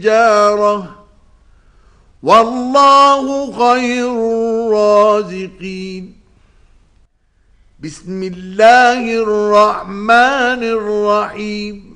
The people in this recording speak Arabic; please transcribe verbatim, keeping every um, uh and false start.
جارة والله خير الرازقين. بسم الله الرحمن الرحيم.